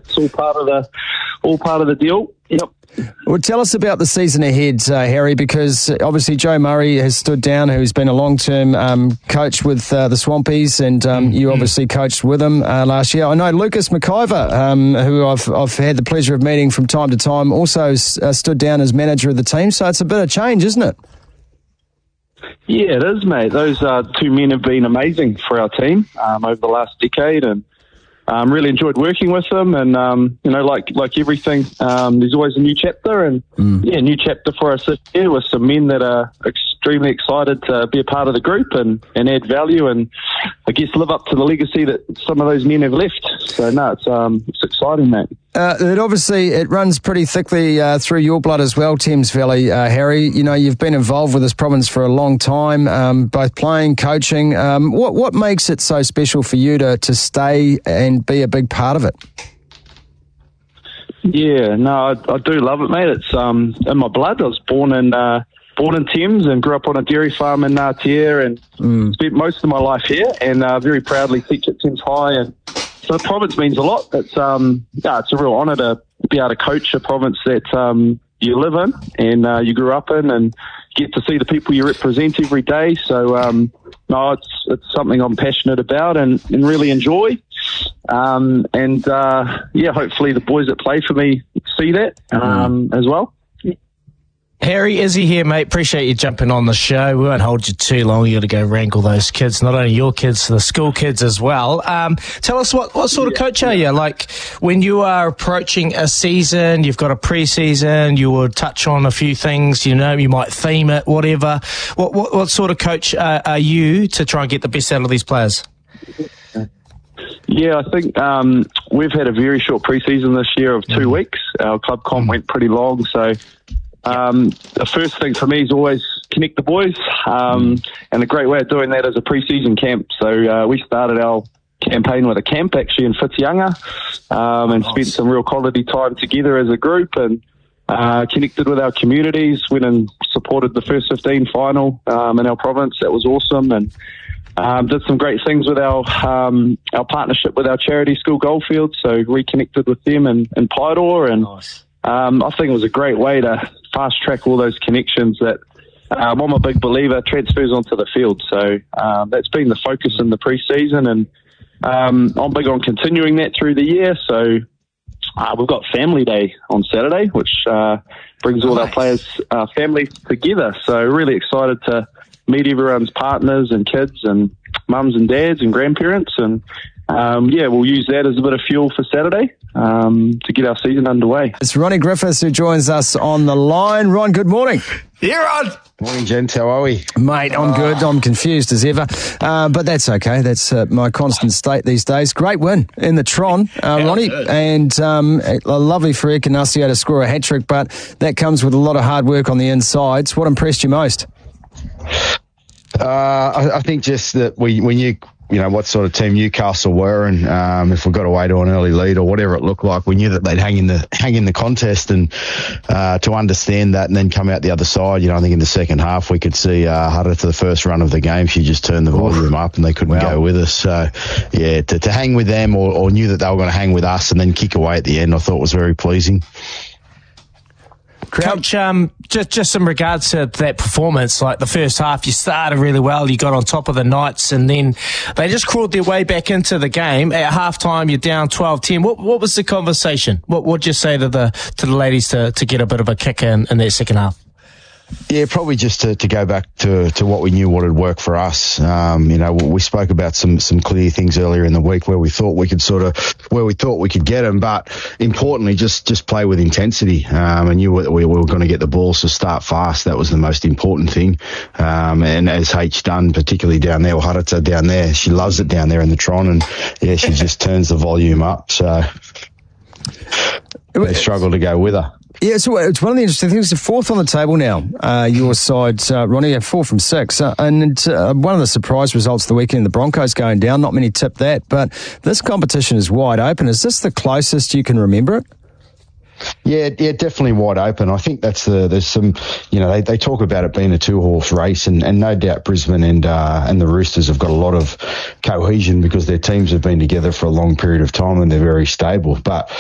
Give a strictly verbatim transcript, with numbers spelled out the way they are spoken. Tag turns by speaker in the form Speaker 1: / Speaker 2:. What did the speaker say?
Speaker 1: It's all part of the, all part of the deal. Yep.
Speaker 2: Well, tell us about the season ahead, uh, Harry, because obviously Joe Murray has stood down, who's been a long-term um, coach with uh, the Swampies, and um, mm-hmm. you obviously coached with him uh, last year. I know Lucas McIver, um, who I've I've had the pleasure of meeting from time to time, also uh, stood down as manager of the team, so it's a bit of change, isn't it?
Speaker 1: Yeah, it is, mate. Those uh, two men have been amazing for our team um, over the last decade, and Um, really enjoyed working with them, and um, you know, like like everything, um, there's always a new chapter, and mm. yeah, new chapter for us this year with some men that are extremely excited to be a part of the group and, and add value, and I guess live up to the legacy that some of those men have left. So no, it's um, it's exciting, mate.
Speaker 2: Uh, it obviously it runs pretty thickly uh, through your blood as well, Thames Valley, uh, Harry. You know, you've been involved with this province for a long time, um, both playing, coaching. Um, what what makes it so special for you to to stay and be a big part of it?
Speaker 1: Yeah, no, I, I do love it, mate. It's um in my blood. I was born in uh, born in Thames and grew up on a dairy farm in Ngātea, and mm. spent most of my life here, and uh, very proudly teach at Thames High. And so the province means a lot. It's um yeah, it's a real honour to be able to coach a province that um you live in and uh, you grew up in, and get to see the people you represent every day. So um no, it's it's something I'm passionate about and, and really enjoy. Um and uh yeah, hopefully the boys that play for me see that um mm. as well.
Speaker 3: Harry, Izzy here, mate. Appreciate you jumping on the show. We won't hold you too long. You got to go wrangle those kids, not only your kids, the school kids as well. Um, tell us what, what sort of yeah. coach are you? Like, when you are approaching a season, you've got a pre-season, you will touch on a few things, you know, you might theme it, whatever. What what, what sort of coach uh, are you to try and get the best out of these players?
Speaker 1: Yeah, I think um, we've had a very short pre-season this year of two mm. weeks. Our club comp went pretty long, so... Um, the first thing for me is always connect the boys, um, and a great way of doing that is a pre-season camp. So uh, we started our campaign with a camp actually in Whitianga, um, and nice. spent some real quality time together as a group, and uh, connected with our communities, went and supported the first fifteen final um, in our province. That was awesome, and um, did some great things with our um, our partnership with our charity school Goldfield. So reconnected with them in, in Paeroa, and nice. um, I think it was a great way to fast track all those connections that um, I'm a big believer transfers onto the field. So um, that's been the focus in the pre-season, and um, I'm big on continuing that through the year. So uh, we've got Family Day on Saturday, which uh, brings all nice. our players' uh, families together. So really excited to meet everyone's partners and kids and mums and dads and grandparents, and Um, yeah, we'll use that as a bit of fuel for Saturday um, to get our season underway.
Speaker 2: It's Ronnie Griffiths who joins us on the line. Ron, good morning.
Speaker 4: Yeah, Ron.
Speaker 5: Morning, gents. How are we?
Speaker 2: Mate, I'm good. I'm confused as ever. Uh, but that's okay. That's uh, my constant state these days. Great win in the Tron, uh, Ronnie. Good. And um, lovely for Ekanasio to score a hat-trick, but that comes with a lot of hard work on the insides. What impressed you most?
Speaker 5: Uh, I, I think just that we, when you... you know, what sort of team Newcastle were, and um, if we got away to an early lead or whatever it looked like, we knew that they'd hang in the hang in the contest, and uh, to understand that and then come out the other side, you know, I think in the second half we could see uh, Hara to the first run of the game, she just turned the volume up and they couldn't wow. go with us. So, yeah, to, to hang with them or, or knew that they were going to hang with us and then kick away at the end, I thought was very pleasing.
Speaker 3: Coach, um, just just in regards to that performance, like the first half, you started really well, you got on top of the Knights, and then they just crawled their way back into the game. At halftime, you're down twelve ten. What what was the conversation? What what'd you say to the to the ladies to, to get a bit of a kick in, in that second half?
Speaker 5: Yeah, probably just to, to go back to, to what we knew would work for us. Um, you know, we spoke about some, some clear things earlier in the week where we thought we could sort of, where we thought we could get them, but importantly, just, just play with intensity. Um, and knew that we were going to get the balls to start fast. That was the most important thing. Um, and as H done, particularly down there, or Harata down there, she loves it down there in the Tron, and yeah, she just turns the volume up. So they struggle to go with her.
Speaker 2: Yeah, so it's one of the interesting things. They're fourth on the table now, uh, your side, uh, Ronnie, four from six. Uh, and uh, one of the surprise results of the weekend, the Broncos going down. Not many tipped that, but this competition is wide open. Is this the closest you can remember it?
Speaker 5: Yeah, yeah, definitely wide open. I think that's the, there's some, you know, they, they talk about it being a two horse race, and, and no doubt Brisbane and, uh, and the Roosters have got a lot of cohesion because their teams have been together for a long period of time and they're very stable. But